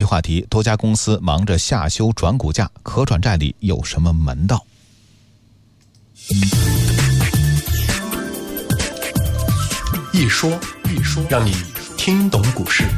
话题，多家公司忙着下修转股价，可转债里有什么门道？ 一说，让你听懂股市。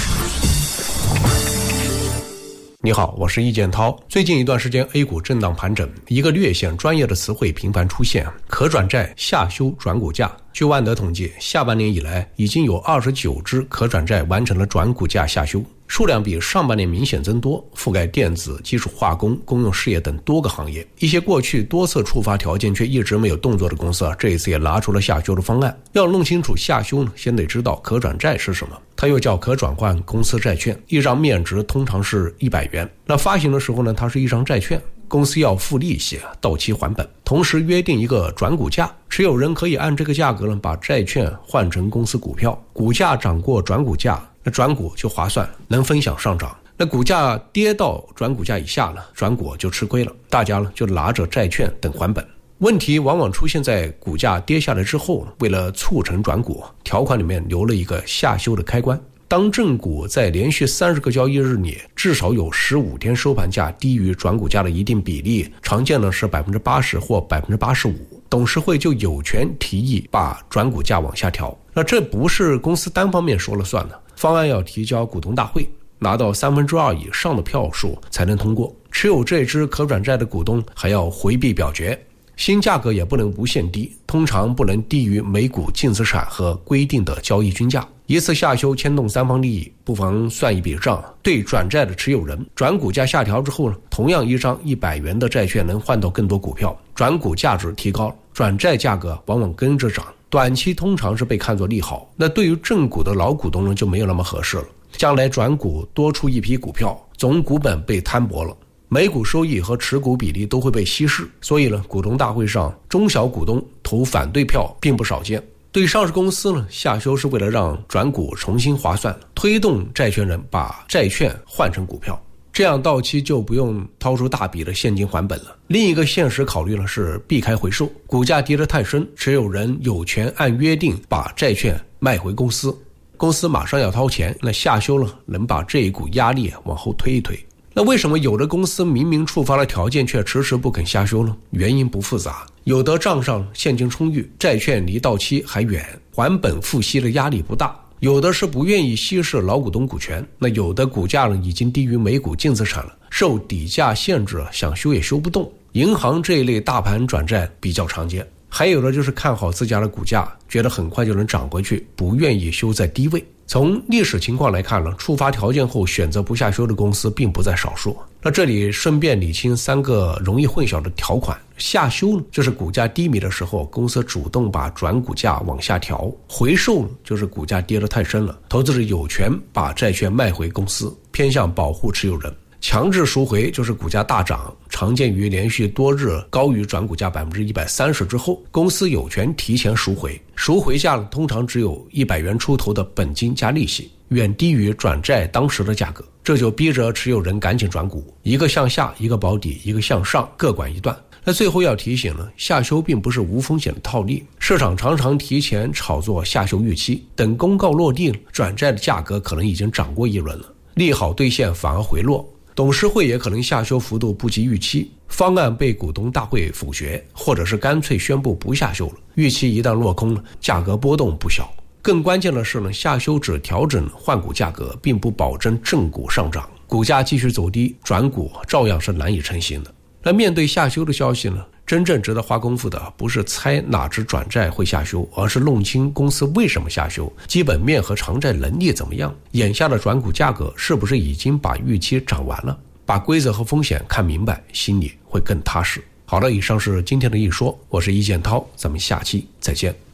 你好，我是易建涛。最近一段时间 A 股震荡盘整，一个略显专业的词汇频繁出现，可转债下修转股价。据万德统计，下半年以来已经有29只可转债完成了转股价下修，数量比上半年明显增多，覆盖电子、基础化工、公用事业等多个行业。一些过去多次触发条件却一直没有动作的公司这一次也拿出了下修的方案。要弄清楚下修呢，先得知道可转债是什么。它又叫可转换公司债券，一张面值通常是100元。那发行的时候呢，它是一张债券，公司要付利息，到期还本，同时约定一个转股价，持有人可以按这个价格呢把债券换成公司股票，股价涨过转股价，那转股就划算，能分享上涨。那股价跌到转股价以下呢，转股就吃亏了，大家呢就拿着债券等还本。问题往往出现在股价跌下来之后，为了促成转股，条款里面留了一个下修的开关。当正股在连续30个交易日里至少有15天收盘价低于转股价的一定比例，常见的是 80% 或 85%， 董事会就有权提议把转股价往下调。那这不是公司单方面说了算的，方案要提交股东大会，拿到2/3以上的票数才能通过。持有这支可转债的股东还要回避表决，新价格也不能无限低，通常不能低于每股净资产和规定的交易均价。一次下修牵动三方利益，不妨算一笔账。对转债的持有人，转股价下调之后呢，同样一张100元的债券能换到更多股票，转股价值提高，转债价格往往跟着涨，短期通常是被看作利好。那对于正股的老股东呢，就没有那么合适了。将来转股多出一批股票，总股本被摊薄了，每股收益和持股比例都会被稀释，所以呢，股东大会上中小股东投反对票并不少见。对上市公司呢，下修是为了让转股重新划算，推动债权人把债券换成股票，这样到期就不用掏出大笔的现金还本了。另一个现实考虑呢是避开回收，股价跌得太深，持有人有权按约定把债券卖回公司，公司马上要掏钱，那下修了能把这一股压力往后推一推。那为什么有的公司明明触发了条件却迟迟不肯下修呢？原因不复杂，有的账上现金充裕，债券离到期还远，还本付息的压力不大；有的是不愿意稀释老股东股权，那有的股价呢已经低于每股净资产了，受底价限制，想修也修不动。银行这一类大盘转债比较常见，还有的就是看好自家的股价，觉得很快就能涨回去，不愿意修在低位。从历史情况来看呢，触发条件后选择不下修的公司并不在少数。那这里顺便理清3个容易混淆的条款。下修呢，就是股价低迷的时候，公司主动把转股价往下调；回售呢，就是股价跌得太深了，投资者有权把债券卖回公司，偏向保护持有人。强制赎回就是股价大涨，常见于连续多日高于转股价 130% 之后，公司有权提前赎回，赎回价通常只有100元出头的本金加利息，远低于转债当时的价格，这就逼着持有人赶紧转股，一个向下，一个保底，一个向上，各管一段。那最后要提醒呢，下修并不是无风险的套利，市场常常提前炒作下修预期，等公告落地，转债的价格可能已经涨过一轮了，利好兑现反而回落，董事会也可能下修幅度不及预期，方案被股东大会否决，或者是干脆宣布不下修了，预期一旦落空了，价格波动不小。更关键的是呢，下修只调整换股价格，并不保证正股上涨，股价继续走低，转股照样是难以成型的。那面对下修的消息呢，真正值得花功夫的不是猜哪只转债会下修，而是弄清公司为什么下修，基本面和偿债能力怎么样，眼下的转股价格是不是已经把预期涨完了，把规则和风险看明白，心里会更踏实。好了，以上是今天的一说，我是易建涛，咱们下期再见。